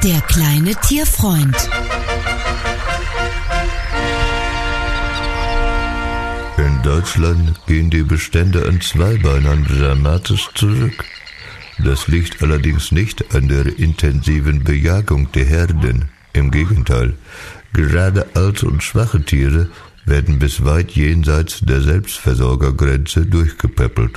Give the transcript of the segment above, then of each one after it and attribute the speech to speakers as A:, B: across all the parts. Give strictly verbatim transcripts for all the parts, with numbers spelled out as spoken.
A: Der kleine Tierfreund.
B: In Deutschland gehen die Bestände an Zweibeinern dramatisch zurück. Das liegt allerdings nicht an der intensiven Bejagung der Herden. Im Gegenteil, gerade alte und schwache Tiere werden bis weit jenseits der Selbstversorgergrenze durchgepäppelt.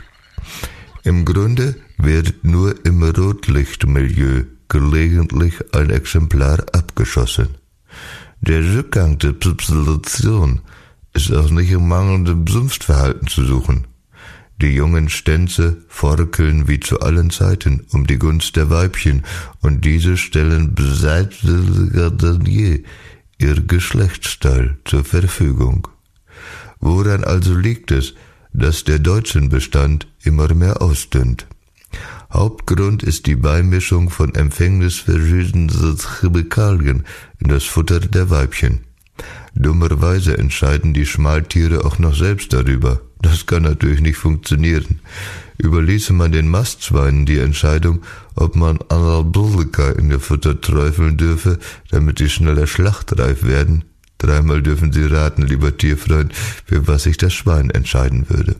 B: Im Grunde wird nur im Rotlichtmilieu gelegentlich ein Exemplar abgeschossen. Der Rückgang der Population ist auch nicht im mangelnden Sumpfverhalten zu suchen. Die jungen Stänze forkeln wie zu allen Zeiten um die Gunst der Weibchen, und diese stellen beseitiger denn je ihr Geschlechtsteil zur Verfügung. Woran also liegt es, dass der deutsche Bestand immer mehr ausdünnt? Hauptgrund ist die Beimischung von empfängnisverschießenden Chemikalien in das Futter der Weibchen. Dummerweise entscheiden die Schmaltiere auch noch selbst darüber. Das kann natürlich nicht funktionieren. Überließe man den Mastschweinen die Entscheidung, ob man Anabolika in ihr Futter träufeln dürfe, damit sie schneller schlachtreif werden, dreimal dürfen Sie raten, lieber Tierfreund, für was sich das Schwein entscheiden würde.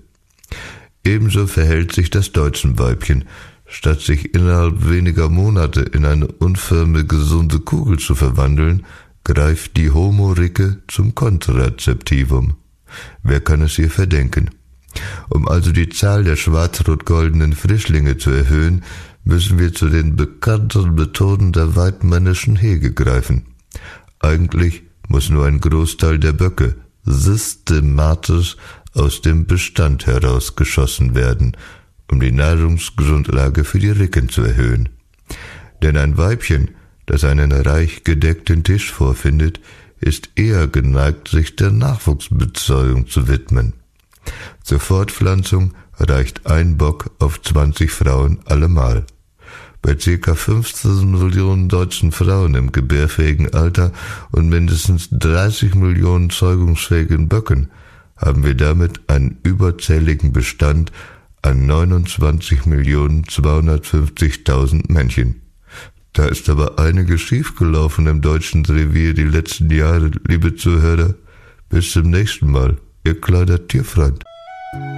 B: Ebenso verhält sich das deutsche Weibchen. Statt sich innerhalb weniger Monate in eine unförmige, gesunde Kugel zu verwandeln, greift die Homo-Ricke zum Kontrazeptivum. Wer kann es ihr verdenken? Um also die Zahl der schwarz-rot-goldenen Frischlinge zu erhöhen, müssen wir zu den bekannten Methoden der weidmännischen Hege greifen. Eigentlich muss nur ein Großteil der Böcke systematisch aus dem Bestand herausgeschossen werden, um die Nahrungsgrundlage für die Ricken zu erhöhen. Denn ein Weibchen, das einen reich gedeckten Tisch vorfindet, ist eher geneigt, sich der Nachwuchsbezeugung zu widmen. Zur Fortpflanzung reicht ein Bock auf zwanzig Frauen allemal. Bei ca. fünfzehn Millionen deutschen Frauen im gebärfähigen Alter und mindestens dreißig Millionen zeugungsfähigen Böcken haben wir damit einen überzähligen Bestand an neunundzwanzig Millionen zweihundertfünfzigtausend Männchen. Da ist aber einiges schiefgelaufen im deutschen Revier die letzten Jahre, liebe Zuhörer. Bis zum nächsten Mal, Ihr kleiner Tierfreund.